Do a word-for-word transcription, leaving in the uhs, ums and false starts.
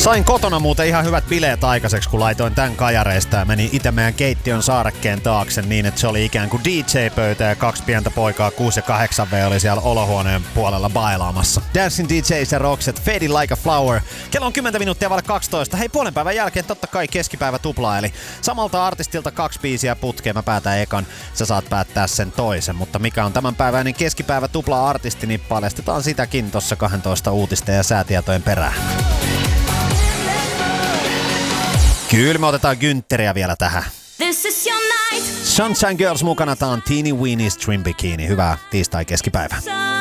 Sain kotona muuten ihan hyvät bileet aikaiseksi, kun laitoin tän kajareista ja menin itse meidän keittiön saarekkeen taakse niin, että se oli ikään kuin D J-pöytä ja kaksi pientä poikaa, kuusi ja kahdeksan vuotias oli siellä olohuoneen puolella bailaamassa. Dancing D Js ja Roxette, Fading Like a Flower. Kello on kymmenen minuuttia vaille kaksitoista. Hei, puolen päivän jälkeen totta kai keskipäivä tupla, eli samalta artistilta kaksi biisiä putkeen. Mä päätän ekan, sä saat päättää sen toisen. Mutta mikä on tämänpäiväinen keskipäivä tupla artisti, niin paljastetaan sitäkin tossa kahdentoista uutisten ja säätietojen perään. Kyllä me otetaan Güntheriä vielä tähän. This is your night. Sunshine Girls mukana, tää on Teeny Weeny String Bikini. Hyvää tiistai keskipäivää.